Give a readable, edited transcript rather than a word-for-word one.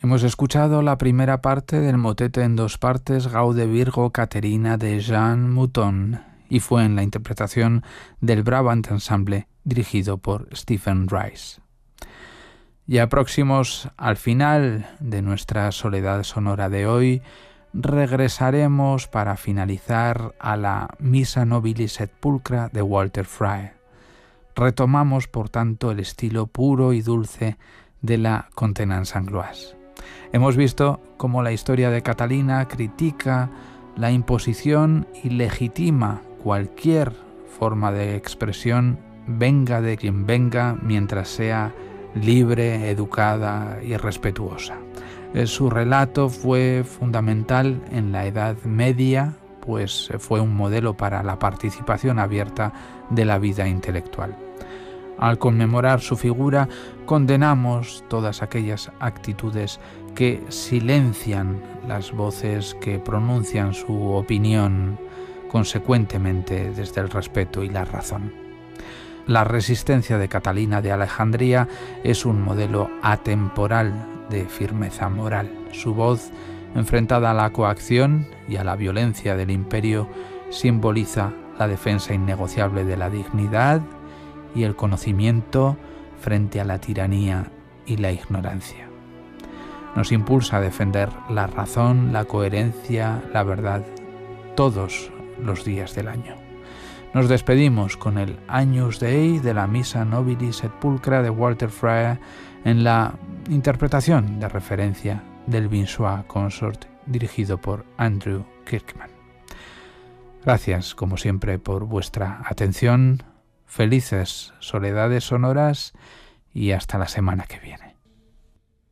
Hemos escuchado la primera parte del motete en dos partes Gaude Virgo Caterina de Jean Mouton y fue en la interpretación del Brabant Ensemble dirigido por Stephen Rice. Ya próximos al final de nuestra soledad sonora de hoy, regresaremos para finalizar a la Missa Nobilis et Pulcra de Walter Frey. Retomamos, por tanto, el estilo puro y dulce de la Contenance Angloise. Hemos visto cómo la historia de Catalina critica la imposición y legitima cualquier forma de expresión, venga de quien venga, mientras sea libre, educada y respetuosa. Su relato fue fundamental en la Edad Media, pues fue un modelo para la participación abierta de la vida intelectual. Al conmemorar su figura, condenamos todas aquellas actitudes que silencian las voces que pronuncian su opinión consecuentemente desde el respeto y la razón. La resistencia de Catalina de Alejandría es un modelo atemporal de firmeza moral. Su voz, enfrentada a la coacción y a la violencia del imperio, simboliza la defensa innegociable de la dignidad y el conocimiento frente a la tiranía y la ignorancia. Nos impulsa a defender la razón, la coherencia, la verdad, todos los días del año. Nos despedimos con el Agnus Dei de la Missa Nobilis et Pulcra de Walter Frey en la interpretación de referencia del Vinsua Consort dirigido por Andrew Kirkman. Gracias, como siempre, por vuestra atención. Felices soledades sonoras y hasta la semana que viene.